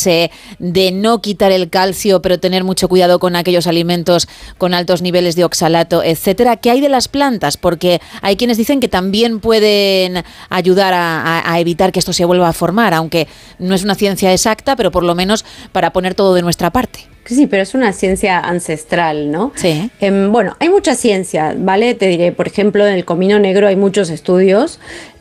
cuidarse, de no quitar el calcio, pero tener mucho cuidado con aquellos alimentos con altos niveles de oxalato, etcétera. ¿Qué hay de las plantas? Porque hay quienes dicen que también pueden ayudar a evitar que esto se vuelva a formar, aunque no es una ciencia exacta, pero por lo menos para poner todo de nuestra parte. Sí, pero es una ciencia ancestral, ¿no? Sí. Bueno, hay mucha ciencia, ¿vale? Te diré, por ejemplo, en el comino negro hay muchos estudios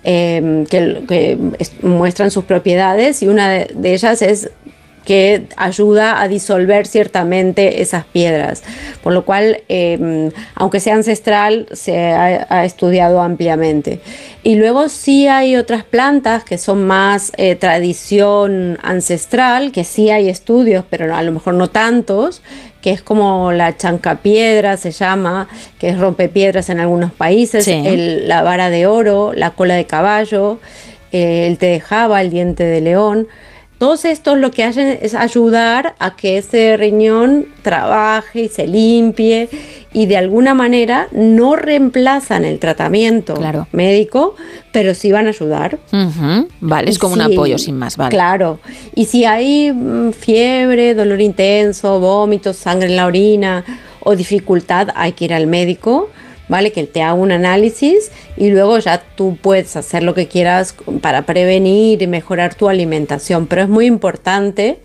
que muestran sus propiedades, y una de ellas es que ayuda a disolver ciertamente esas piedras, por lo cual, aunque sea ancestral, se ha estudiado ampliamente. Y luego sí hay otras plantas que son más tradición ancestral, que sí hay estudios, pero a lo mejor no tantos, que es como la chancapiedra, se llama, que es rompepiedras en algunos países, sí. La vara de oro, la cola de caballo, el té de java, el diente de león. Todos estos lo que hacen es ayudar a que ese riñón trabaje y se limpie, y de alguna manera no reemplazan el tratamiento médico, pero sí van a ayudar. Vale, es como un apoyo sin más, vale. Claro, y si hay fiebre, dolor intenso, vómitos, sangre en la orina o dificultad, hay que ir al médico, ¿vale? Que te haga un análisis, y luego ya tú puedes hacer lo que quieras para prevenir y mejorar tu alimentación. Pero es muy importante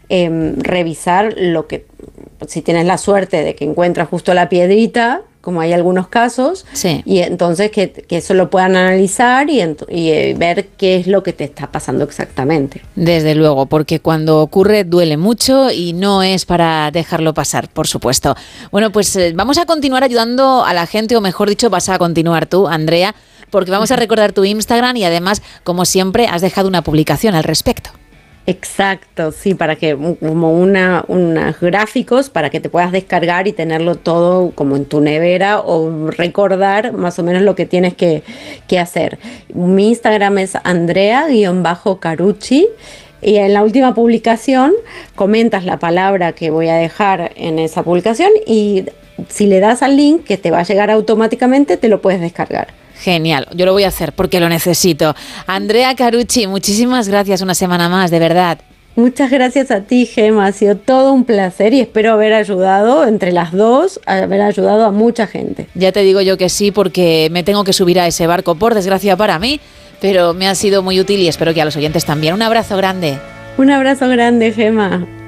revisar si tienes la suerte de que encuentras justo la piedrita, como hay algunos casos, sí. Y entonces que eso lo puedan analizar y ver qué es lo que te está pasando exactamente. Desde luego, porque cuando ocurre duele mucho y no es para dejarlo pasar, por supuesto. Bueno, pues vamos a continuar ayudando a la gente, o mejor dicho, vas a continuar tú, Andrea, porque vamos a recordar tu Instagram, y además, como siempre, has dejado una publicación al respecto. Exacto, sí, para que como unos gráficos para que te puedas descargar y tenerlo todo como en tu nevera, o recordar más o menos lo que tienes que hacer. Mi Instagram es Andrea_Carucci, y en la última publicación comentas la palabra que voy a dejar en esa publicación, y si le das al link que te va a llegar automáticamente, te lo puedes descargar. Genial, yo lo voy a hacer porque lo necesito. Andrea Carucci, muchísimas gracias una semana más, de verdad. Muchas gracias a ti, Gemma, ha sido todo un placer, y espero haber ayudado, entre las dos, haber ayudado a mucha gente. Ya te digo yo que sí, porque me tengo que subir a ese barco, por desgracia para mí, pero me ha sido muy útil y espero que a los oyentes también. Un abrazo grande. Un abrazo grande, Gemma.